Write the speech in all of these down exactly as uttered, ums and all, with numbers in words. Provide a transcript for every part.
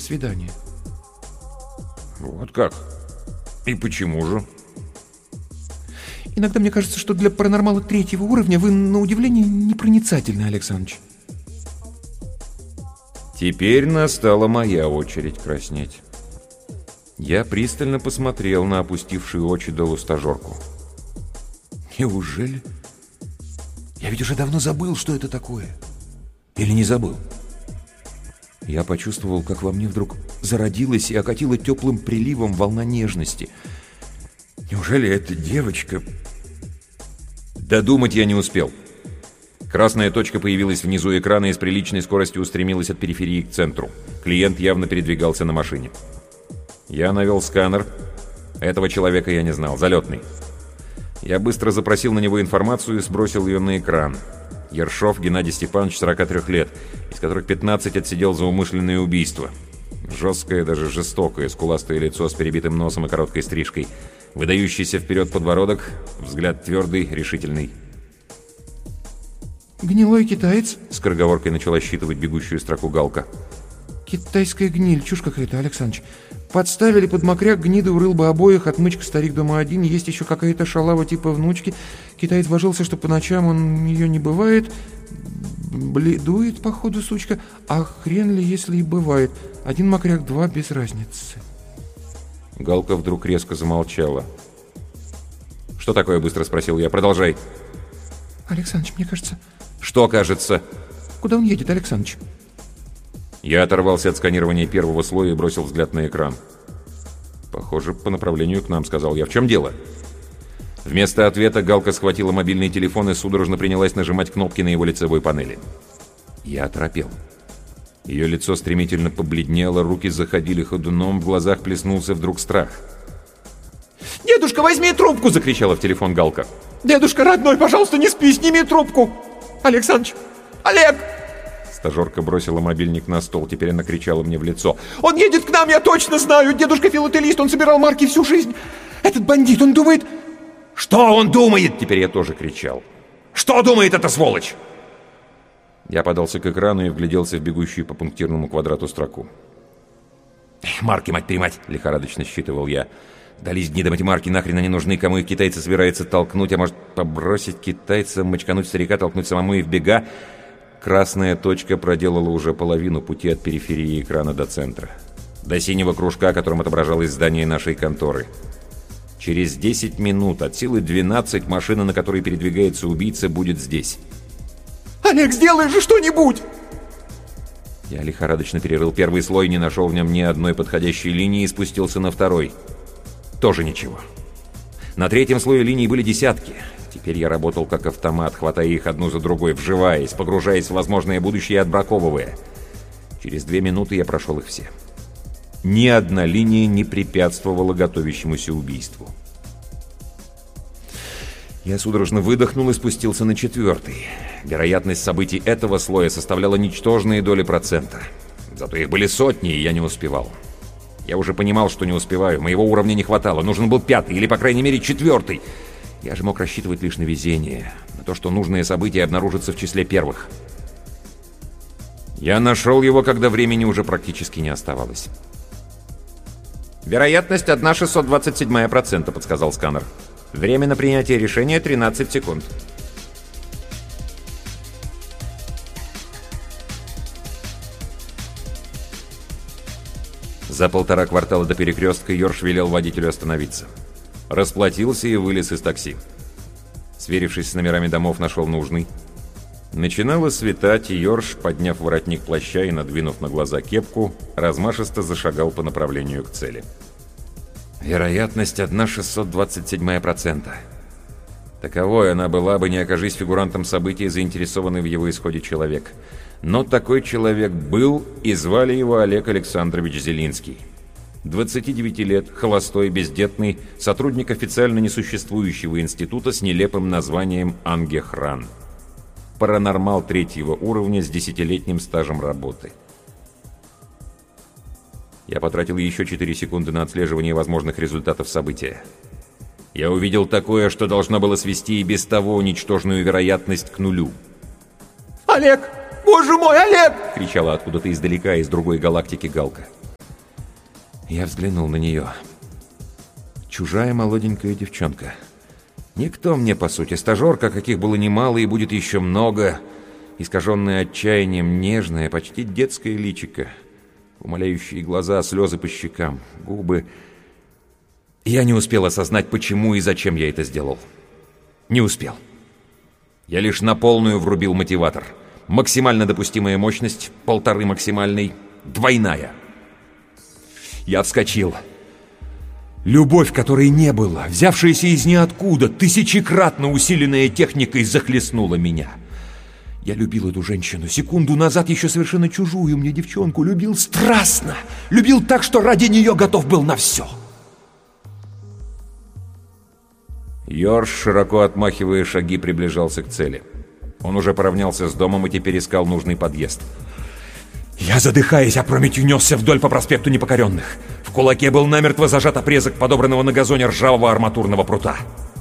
свидания. Вот как? И почему же? Иногда мне кажется, что для паранормала третьего уровня вы, на удивление, непроницательны, Александрович. Теперь настала моя очередь краснеть. Я пристально посмотрел на опустившую очи долу стажерку. Неужели? Я ведь уже давно забыл, что это такое. Или не забыл? Я почувствовал, как во мне вдруг зародилась и окатила теплым приливом волна нежности. Неужели эта девочка... Додумать я не успел. Красная точка появилась внизу экрана и с приличной скоростью устремилась от периферии к центру. Клиент явно передвигался на машине. Я навел сканер. Этого человека я не знал. Залетный. Я быстро запросил на него информацию и сбросил ее на экран. Ершов Геннадий Степанович, сорок три лет, из которых пятнадцать отсидел за умышленное убийство. Жесткое, даже жестокое, скуластое лицо с перебитым носом и короткой стрижкой. Выдающийся вперед подбородок, взгляд твердый, решительный. «Гнилой китаец?» — скороговоркой начала считывать бегущую строку Галка. «Китайская гниль, чушь какая-то, Александрович. Подставили под мокряк, гнида урыл бы обоих, отмычка старик дома один, есть еще какая-то шалава типа внучки. Китаец божился, что по ночам он ее не бывает. Бледует, походу, сучка. А хрен ли, если и бывает. Один мокряк, два, без разницы». Галка вдруг резко замолчала. «Что такое?» — быстро спросил я. «Продолжай». «Александрович, мне кажется...» «Что кажется?» «Куда он едет, Александрович?» Я оторвался от сканирования первого слоя и бросил взгляд на экран. «Похоже, по направлению к нам», — сказал я. «В чем дело?» Вместо ответа Галка схватила мобильный телефон и судорожно принялась нажимать кнопки на его лицевой панели. Я оторопел. Ее лицо стремительно побледнело, руки заходили ходуном, в глазах плеснулся вдруг страх. «Дедушка, возьми трубку!» — закричала в телефон Галка. «Дедушка родной, пожалуйста, не спи, сними трубку! Александрович! Олег!» Стажерка бросила мобильник на стол, теперь она кричала мне в лицо. «Он едет к нам, я точно знаю! Дедушка филателист, он собирал марки всю жизнь! Этот бандит, он думает...» «Что он думает?» — теперь я тоже кричал. «Что думает эта сволочь?» Я подался к экрану и вгляделся в бегущую по пунктирному квадрату строку. «Марки, мать-перемать!» — лихорадочно считывал я. «Дались гнидом эти марки, нахрен они нужны, кому их китайцы собираются толкнуть, а может побросить китайца, мочкануть старика, толкнуть самому и в бега?» Красная точка проделала уже половину пути от периферии экрана до центра. До синего кружка, которым отображалось здание нашей конторы. Через десять минут, от силы двенадцать, машина, на которой передвигается убийца, будет здесь. «Олег, сделай же что-нибудь!» Я лихорадочно перерыл первый слой, не нашел в нем ни одной подходящей линии и спустился на второй. Тоже ничего. На третьем слое линий были десятки. Теперь я работал как автомат, хватая их одну за другой, вживаясь, погружаясь в возможное будущее и отбраковывая. Через две минуты я прошел их все. Ни одна линия не препятствовала готовящемуся убийству. Я судорожно выдохнул и спустился на четвертый. Вероятность событий этого слоя составляла ничтожные доли процента. Зато их были сотни, и я не успевал. Я уже понимал, что не успеваю. Моего уровня не хватало. Нужен был пятый или, по крайней мере, четвертый. Я же мог рассчитывать лишь на везение. На то, что нужное событие обнаружится в числе первых. Я нашел его, когда времени уже практически не оставалось. «Вероятность одна шестьсот двадцать семь процента», — подсказал сканер. «Время на принятие решения тринадцать секунд». За полтора квартала до перекрестка Йорш велел водителю остановиться. Расплатился и вылез из такси. Сверившись с номерами домов, нашел нужный. Начинало светать, и Йорш, подняв воротник плаща и надвинув на глаза кепку, размашисто зашагал по направлению к цели. Вероятность одна шестьсот двадцать семь процента. Таковой она была бы, не окажись фигурантом события, заинтересованный в его исходе человек. Но такой человек был, и звали его Олег Александрович Зелинский. двадцати девяти лет, холостой, бездетный, сотрудник официально несуществующего института с нелепым названием Ангехран. Паранормал третьего уровня с десятилетним стажем работы. Я потратил еще четыре секунды на отслеживание возможных результатов события. Я увидел такое, что должно было свести и без того ничтожную вероятность к нулю. «Олег! Боже мой, Олег!» — кричала откуда-то издалека, из другой галактики Галка. Я взглянул на нее. Чужая молоденькая девчонка. Никто мне, по сути, стажерка, каких было немало и будет еще много. Искаженное отчаянием, нежное, почти детское личико. Умоляющие глаза, слезы по щекам, губы. Я не успел осознать, почему и зачем я это сделал. Не успел. Я лишь на полную врубил мотиватор. Максимально допустимая мощность, полторы максимальной, двойная. Я вскочил. Любовь, которой не было, взявшаяся из ниоткуда, тысячекратно усиленная техникой, захлестнула меня. Я любил эту женщину, секунду назад еще совершенно чужую мне девчонку, любил страстно, любил так, что ради нее готов был на все. Йорш, широко отмахивая шаги, приближался к цели. Он уже поравнялся с домом и теперь искал нужный подъезд. Я, задыхаясь, опрометью несся вдоль по проспекту Непокоренных. В кулаке был намертво зажат обрезок подобранного на газоне ржавого арматурного прута.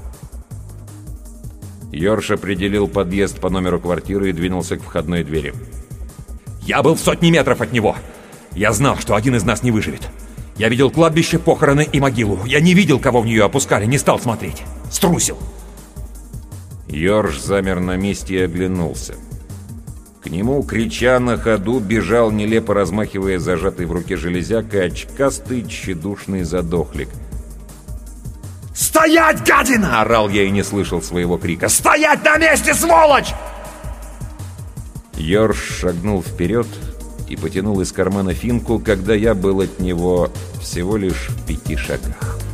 Йорш определил подъезд по номеру квартиры и двинулся к входной двери. Я был в сотне метров от него. Я знал, что один из нас не выживет. Я видел кладбище, похороны и могилу. Я не видел, кого в нее опускали, не стал смотреть. Струсил. Йорш замер на месте и оглянулся. К нему, крича на ходу, бежал, нелепо размахивая зажатой в руке железякой, очкастый, тщедушный задохлик. «Стоять, гадина!» — орал я и не слышал своего крика. «Стоять на месте, сволочь!» Йорш шагнул вперед и потянул из кармана финку, когда я был от него всего лишь в пяти шагах.